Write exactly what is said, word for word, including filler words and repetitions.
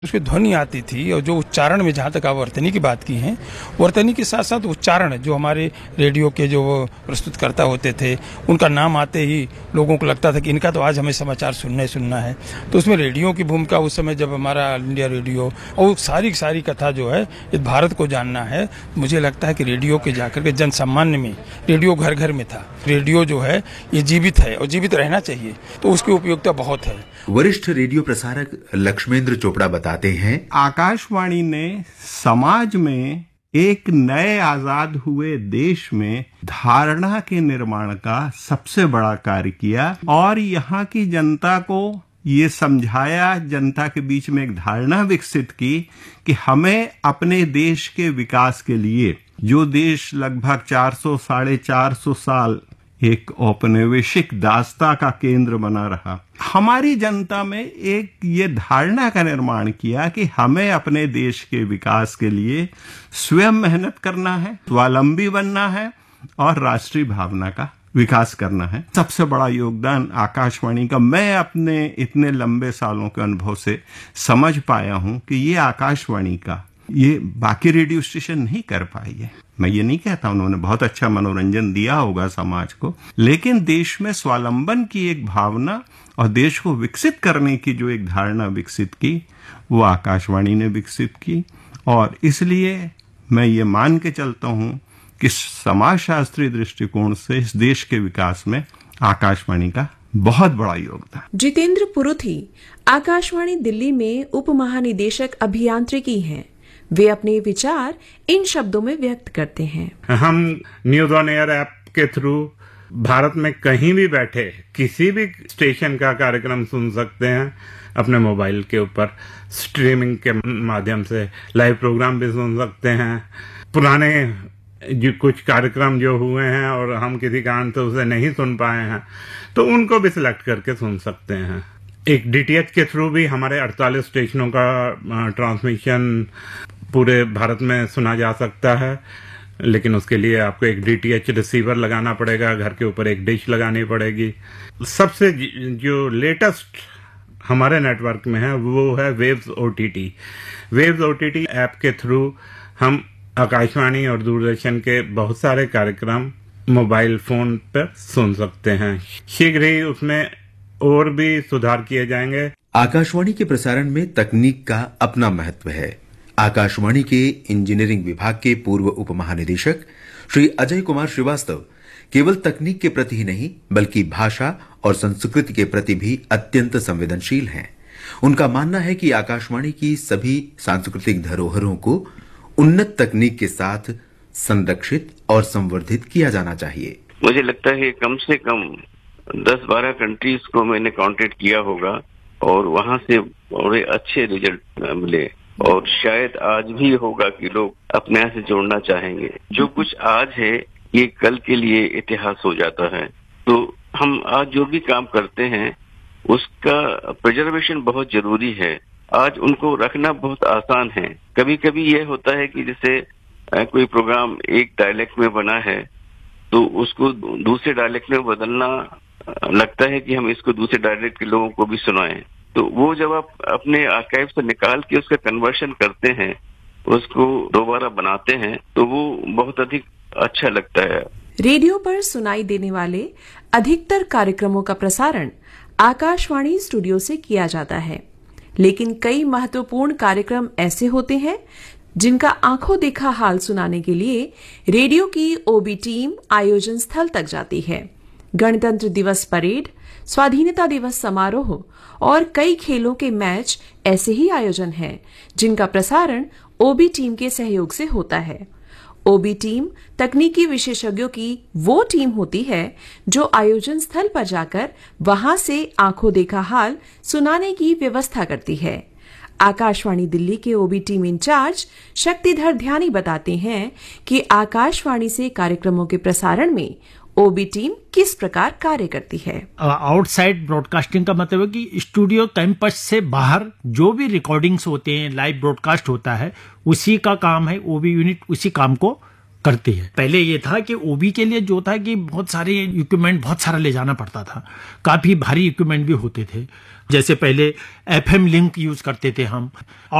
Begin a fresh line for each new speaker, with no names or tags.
उसकी ध्वनि आती थी और जो उच्चारण में, जहाँ तक आप वर्तनी की बात की हैं, वर्तनी के साथ साथ उच्चारण, जो हमारे रेडियो के जो प्रस्तुतकर्ता होते थे, उनका नाम आते ही लोगों को लगता था कि इनका तो आज हमें समाचार सुनना ही सुनना है। तो उसमें रेडियो की भूमिका उस समय, जब हमारा ऑल इंडिया रेडियो और सारी सारी कथा जो है इस भारत को जानना है, मुझे लगता है कि रेडियो के जाकर के जन सामान्य में रेडियो घर घर में था। रेडियो जो है ये जीवित है और जीवित रहना चाहिए, तो उसकी उपयोगिता बहुत है।
वरिष्ठ रेडियो प्रसारक लक्ष्मेंद्र चोपड़ा बताते हैं,
आकाशवाणी ने समाज में एक नए आजाद हुए देश में धारणा के निर्माण का सबसे बड़ा कार्य किया और यहाँ की जनता को ये समझाया, जनता के बीच में एक धारणा विकसित की कि हमें अपने देश के विकास के लिए, जो देश लगभग चार सौ साढ़े चार सौ साल एक औपनिवेशिक दास्ता का केंद्र बना रहा, हमारी जनता में एक ये धारणा का निर्माण किया कि हमें अपने देश के विकास के लिए स्वयं मेहनत करना है, स्वावलंबी बनना है और राष्ट्रीय भावना का विकास करना है। सबसे बड़ा योगदान आकाशवाणी का मैं अपने इतने लंबे सालों के अनुभव से समझ पाया हूं कि ये आकाशवाणी का ये बाकी रेडियो स्टेशन नहीं कर पाई है। मैं ये नहीं कहता उन्होंने बहुत अच्छा मनोरंजन दिया होगा समाज को, लेकिन देश में स्वावलंबन की एक भावना और देश को विकसित करने की जो एक धारणा विकसित की, वो आकाशवाणी ने विकसित की। और इसलिए मैं ये मान के चलता हूं कि समाजशास्त्रीय दृष्टिकोण से इस देश के विकास में आकाशवाणी का बहुत बड़ा योगदान।
जितेंद्र पुरुथी आकाशवाणी दिल्ली में उप महानिदेशक अभियांत्रिकी हैं। वे अपने विचार इन शब्दों में व्यक्त करते हैं।
हम न्यूज ऑन एयर ऐप के थ्रू भारत में कहीं भी बैठे किसी भी स्टेशन का कार्यक्रम सुन सकते हैं। अपने मोबाइल के ऊपर स्ट्रीमिंग के माध्यम से लाइव प्रोग्राम भी सुन सकते हैं। पुराने जो कुछ कार्यक्रम जो हुए हैं और हम किसी कारण से उसे नहीं सुन पाए हैं, तो उनको भी सिलेक्ट करके सुन सकते हैं। एक डीटीएच के थ्रू भी हमारे अड़तालीस स्टेशनों का ट्रांसमिशन पूरे भारत में सुना जा सकता है, लेकिन उसके लिए आपको एक डीटीएच रिसीवर लगाना पड़ेगा, घर के ऊपर एक डिश लगानी पड़ेगी। सबसे जो लेटेस्ट हमारे नेटवर्क में है वो है waves OTT. Waves OTT app के थ्रू हम आकाशवाणी और दूरदर्शन के बहुत सारे कार्यक्रम मोबाइल फोन पर सुन सकते हैं। शीघ्र ही उसमें और भी सुधार किए जाएंगे।
आकाशवाणी के प्रसारण में तकनीक का अपना महत्व है। आकाशवाणी के इंजीनियरिंग विभाग के पूर्व उप महानिदेशक श्री अजय कुमार श्रीवास्तव केवल तकनीक के प्रति ही नहीं, बल्कि भाषा और संस्कृति के प्रति भी अत्यंत संवेदनशील हैं। उनका मानना है कि आकाशवाणी की सभी सांस्कृतिक धरोहरों को उन्नत तकनीक के साथ संरक्षित और संवर्धित किया जाना चाहिए।
मुझे लगता है कम से कम दस बारह कंट्रीज को मैंने कांटेक्ट किया होगा और वहां से बड़े अच्छे रिजल्ट मिले, और शायद आज भी होगा कि लोग अपने यहाँ से जोड़ना चाहेंगे। जो कुछ आज है ये कल के लिए इतिहास हो जाता है। तो हम आज जो भी काम करते हैं उसका प्रिजर्वेशन बहुत जरूरी है। आज उनको रखना बहुत आसान है। कभी कभी ये होता है कि जैसे कोई प्रोग्राम एक डायलेक्ट में बना है तो उसको दूसरे डायलेक्ट में बदलना लगता है कि हम इसको दूसरे डायलेक्ट के लोगों को भी सुनाएं। तो वो जब आप अपने आर्काइव से निकाल के उसका कन्वर्शन करते हैं, उसको दोबारा बनाते हैं, तो वो बहुत अधिक अच्छा लगता है।
रेडियो पर सुनाई देने वाले अधिकतर कार्यक्रमों का प्रसारण आकाशवाणी स्टूडियो से किया जाता है, लेकिन कई महत्वपूर्ण कार्यक्रम ऐसे होते हैं जिनका आंखों देखा हाल सुनाने के लिए रेडियो की ओबी टीम आयोजन स्थल तक जाती है। गणतंत्र दिवस परेड, स्वाधीनता दिवस समारोह और कई खेलों के मैच ऐसे ही आयोजन हैं जिनका प्रसारण ओबी टीम के सहयोग से होता है। ओबी टीम तकनीकी विशेषज्ञों की वो टीम होती है जो आयोजन स्थल पर जाकर वहां से आंखों देखा हाल सुनाने की व्यवस्था करती है। आकाशवाणी दिल्ली के ओबी टीम इंचार्ज शक्तिधर ध्यानी बताते हैं कि आकाशवाणी से कार्यक्रमों के प्रसारण में ओबी टीम किस प्रकार कार्य करती है।
आउटसाइड ब्रॉडकास्टिंग का मतलब है कि स्टूडियो कैंपस से बाहर जो भी रिकॉर्डिंग्स होते हैं, लाइव ब्रॉडकास्ट होता है, उसी का काम है। ओबी यूनिट उसी काम को करती है। पहले ये था कि ओबी के लिए जो था कि बहुत सारे इक्विपमेंट बहुत सारा ले जाना पड़ता था, काफी भारी इक्विपमेंट भी होते थे। जैसे पहले एफएम लिंक यूज करते थे हम।